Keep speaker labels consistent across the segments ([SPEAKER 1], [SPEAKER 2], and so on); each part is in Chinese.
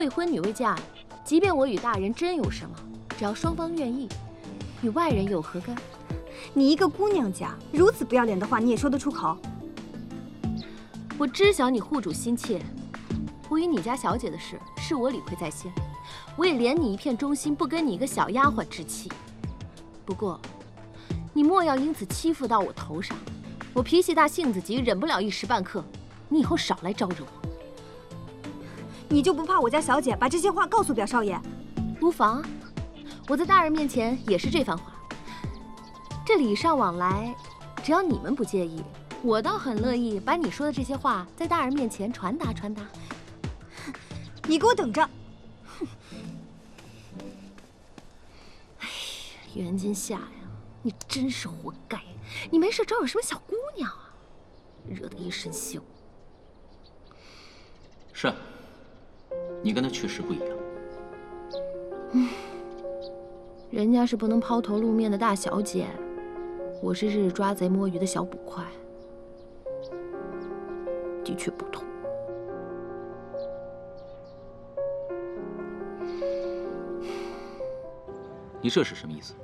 [SPEAKER 1] 未婚女未嫁，即便我与大人真有什么，只要双方愿意，与外人有何干？
[SPEAKER 2] 你一个姑娘家，如此不要脸的话，你也说得出口？
[SPEAKER 1] 我知晓你护主心切，我与你家小姐的事，是我理会在先，我也怜你一片忠心，不跟你一个小丫鬟置气。不过，你莫要因此欺负到我头上。我脾气大，性子急，忍不了一时半刻。你以后少来招惹我。
[SPEAKER 2] 你就不怕我家小姐把这些话告诉表少爷？
[SPEAKER 1] 无妨，我在大人面前也是这番话。这礼尚往来，只要你们不介意，我倒很乐意把你说的这些话在大人面前传达传达。
[SPEAKER 2] 你给我等着！
[SPEAKER 1] 哎，袁今夏呀，你真是活该！你没事找有什么小姑娘啊，惹得一身羞。
[SPEAKER 3] 是啊，你跟她确实不一样。
[SPEAKER 1] 人家是不能抛头露面的大小姐，我是日日抓贼摸鱼的小捕快，的确不同。
[SPEAKER 3] 你这是什么意思？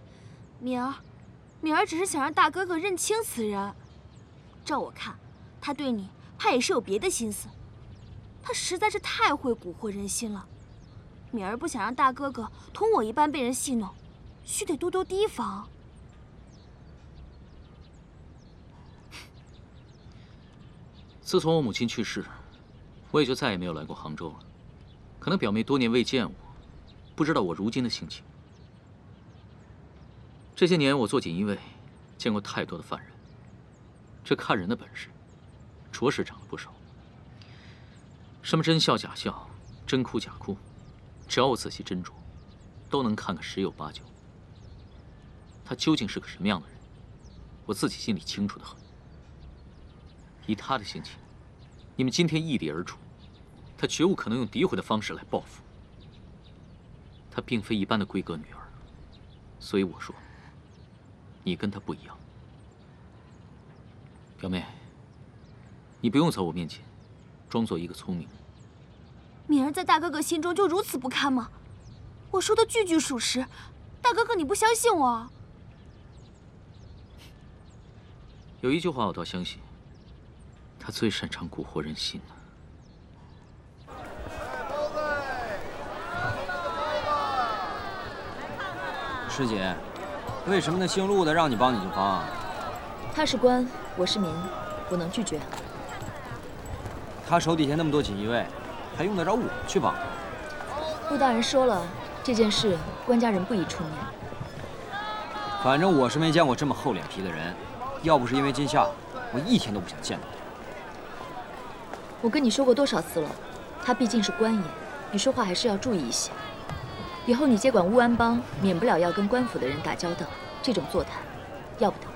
[SPEAKER 4] 敏儿只是想让大哥哥认清此人。照我看，他对你怕也是有别的心思。他实在是太会蛊惑人心了。敏儿不想让大哥哥同我一般被人戏弄，须得多多提防。
[SPEAKER 3] 自从我母亲去世，我也就再也没有来过杭州了。可能表妹多年未见我，不知道我如今的心情。这些年我做锦衣卫，见过太多的犯人，这看人的本事，着实长了不少。什么真笑假笑，真哭假哭，只要我仔细斟酌，都能看个十有八九。他究竟是个什么样的人，我自己心里清楚得很。以他的性情，你们今天异地而处，他绝无可能用诋毁的方式来报复。她并非一般的闺阁女儿，所以我说，你跟她不一样。表妹，你不用在我面前装作一个聪明人。
[SPEAKER 4] 敏儿在大哥哥心中就如此不堪吗？我说的句句属实，大哥哥你不相信我？
[SPEAKER 3] 有一句话我倒相信，他最擅长蛊惑人心了。
[SPEAKER 5] 师姐，为什么那姓陆的让你帮你就帮啊？
[SPEAKER 6] 他是官，我是民，不能拒绝。
[SPEAKER 5] 他手底下那么多锦衣卫，还用得着我去帮？
[SPEAKER 6] 陆大人说了，这件事官家人不宜出面。
[SPEAKER 5] 反正我是没见过这么厚脸皮的人，要不是因为今夏，我一天都不想见他。
[SPEAKER 6] 我跟你说过多少次了，他毕竟是官爷，你说话还是要注意一些。以后你接管乌安帮，免不了要跟官府的人打交道，这种座谈，要不得。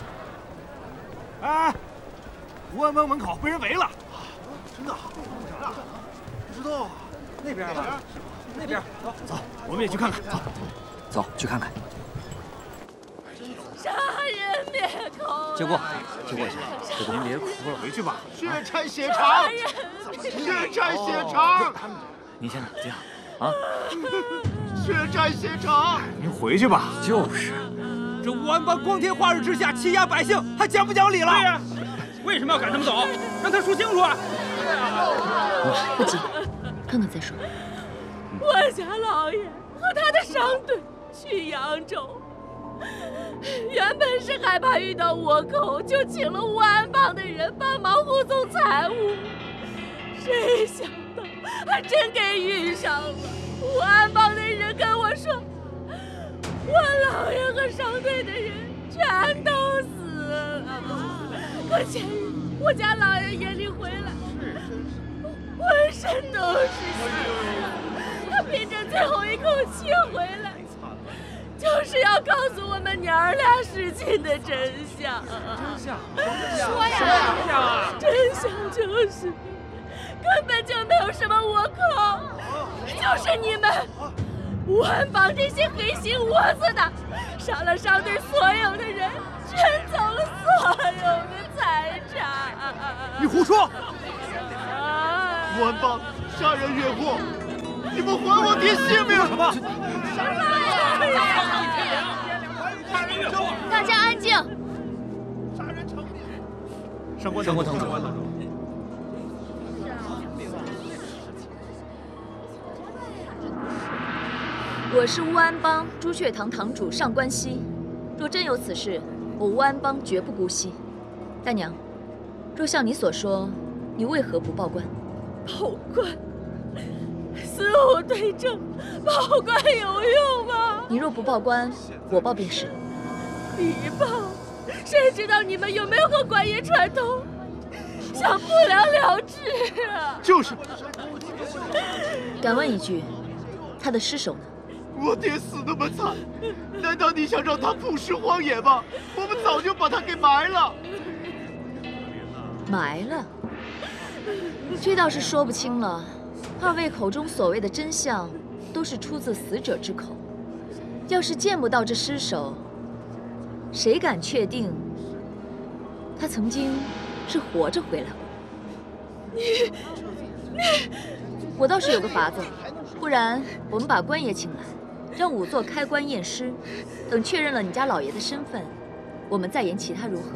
[SPEAKER 7] 哎，乌安帮门口被人围了，真的？不知道，那边吧？那边，走，我们也去看看。走，
[SPEAKER 5] 走，去看看。
[SPEAKER 8] 杀人灭口！
[SPEAKER 5] 借过，借过一下。
[SPEAKER 7] 您别哭了，回去吧。
[SPEAKER 9] 血溅血肠，血溅血肠。
[SPEAKER 7] 您先冷静啊。
[SPEAKER 9] 血溅血肠，
[SPEAKER 7] 您回去吧。
[SPEAKER 5] 就是，
[SPEAKER 7] 这乌安帮光天化日之下欺压百姓，还讲不讲理了？对呀，为什么要赶他们走？让他说清楚啊！
[SPEAKER 6] 不急，看看再说。
[SPEAKER 8] 我家老爷和他的商队去扬州，原本是害怕遇到倭寇，就请了乌安帮的人帮忙护送财物，谁想到还真给遇上了。乌安帮的人跟我说，我老爷和商队的人全都死了。可前日我家老爷眼里回来，浑身都是血，他拼着最后一口气回来，就是要告诉我们娘儿俩事情的真相。
[SPEAKER 7] 真相？
[SPEAKER 8] 说呀！真相就是根本就没有什么倭寇，就是你们乌安帮这些黑心龌龊的，杀了商队所有的人，卷走了所有的财产。
[SPEAKER 9] 你胡说！乌安帮杀人越货， 爹性命！
[SPEAKER 7] 什么？
[SPEAKER 1] 大家安静。
[SPEAKER 7] 上官堂主。
[SPEAKER 6] 我是乌安帮朱雀堂堂主上官熙，若真有此事，我乌安帮绝不姑息。大娘，若像你所说，你为何不报官？
[SPEAKER 8] 报官，死无对证，报官有用吗？
[SPEAKER 6] 你若不报官，我报便是。
[SPEAKER 8] 你报，谁知道你们有没有和官爷串通，想不了了之啊？
[SPEAKER 9] 就是。
[SPEAKER 6] 敢问一句，他的尸首呢？
[SPEAKER 9] 我爹死那么惨，难道你想让他曝尸荒野吗？我们早就把他给埋了。
[SPEAKER 6] 埋了？这倒是说不清了。二位口中所谓的真相，都是出自死者之口。要是见不到这尸首，谁敢确定他曾经是活着回来过？我倒是有个法子，不然我们把官爷请来，让仵作开棺验尸，等确认了你家老爷的身份，我们再言其他如何？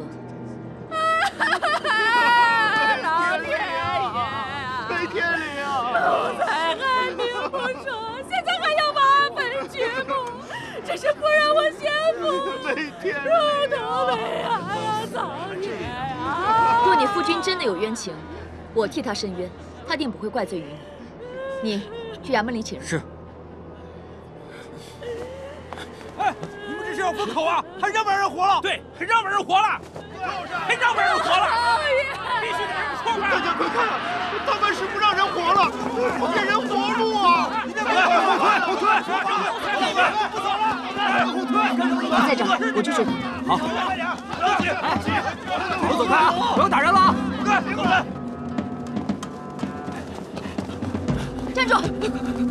[SPEAKER 8] 老天爷！
[SPEAKER 9] 没天理啊！
[SPEAKER 8] 奴才害命不说，现在还要挖坟掘墓，这是不让我先父
[SPEAKER 9] 没天理！
[SPEAKER 8] 入土为安呀，苍天呀！
[SPEAKER 6] 若你夫君真的有冤情，我替他伸冤，他定不会怪罪于你。你去衙门里请人。
[SPEAKER 5] 是。
[SPEAKER 7] 哎，你们这是要封口啊，还让不让人活了？对，还让不让人活了？还让不让人活了？必须得让人活吧！
[SPEAKER 9] 大家快看，他们是不让人活了，不给人活路啊！
[SPEAKER 7] 后退！不走了！后退！
[SPEAKER 6] 你在这儿，我去追他。
[SPEAKER 5] 好。不走开啊！不要打人了啊！
[SPEAKER 6] 站住！